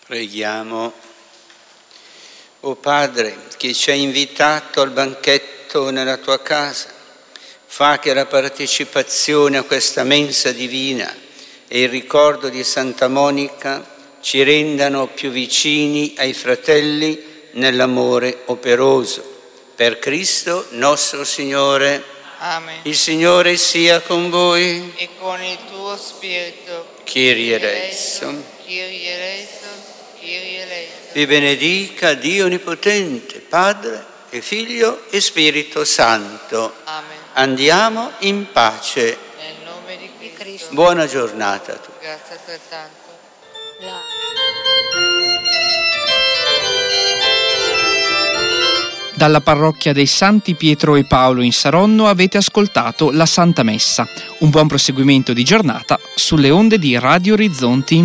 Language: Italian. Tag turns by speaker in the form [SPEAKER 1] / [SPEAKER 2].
[SPEAKER 1] Preghiamo. O Padre, che ci hai invitato al banchetto nella tua casa, fa che la partecipazione a questa mensa divina e il ricordo di Santa Monica ci rendano più vicini ai fratelli nell'amore operoso. Per Cristo nostro Signore.
[SPEAKER 2] Amen.
[SPEAKER 1] Il Signore sia con voi.
[SPEAKER 2] E con il tuo spirito.
[SPEAKER 1] Kyrie eleison.
[SPEAKER 2] Kyrie eleison. Kyrie eleison.
[SPEAKER 1] Vi benedica Dio Onnipotente, Padre e Figlio e Spirito Santo.
[SPEAKER 2] Amen.
[SPEAKER 1] Andiamo in pace.
[SPEAKER 2] Nel nome di Cristo.
[SPEAKER 1] Buona giornata a tutti.
[SPEAKER 2] Grazie altrettanto.
[SPEAKER 3] Dalla parrocchia dei Santi Pietro e Paolo in Saronno avete ascoltato la Santa Messa. Un buon proseguimento di giornata sulle onde di Radio Orizzonti in